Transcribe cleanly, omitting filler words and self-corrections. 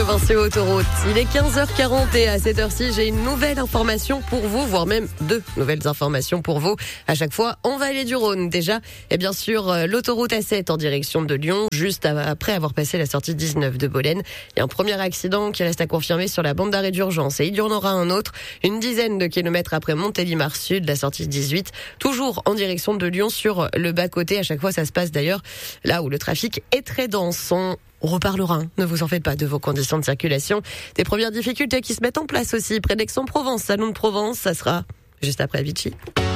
Robin sur Autoroute. Il est 15h40 et à cette heure-ci, j'ai une nouvelle information pour vous, voire même deux nouvelles informations pour vous. À chaque fois, en vallée du Rhône déjà. Et bien sûr, l'autoroute A7 en direction de Lyon, juste après avoir passé la sortie 19 de Bolène. Il y a un premier accident qui reste à confirmer sur la bande d'arrêt d'urgence et il y en aura un autre, une dizaine de kilomètres après Montélimar Sud, la sortie 18, toujours en direction de Lyon sur le bas-côté. À chaque fois, ça se passe d'ailleurs là où le trafic est très dense. On reparlera, ne vous en faites pas, de vos conditions de circulation. Des premières difficultés qui se mettent en place aussi près d'Aix-en-Provence, Salon de Provence, ça sera juste après Avicii.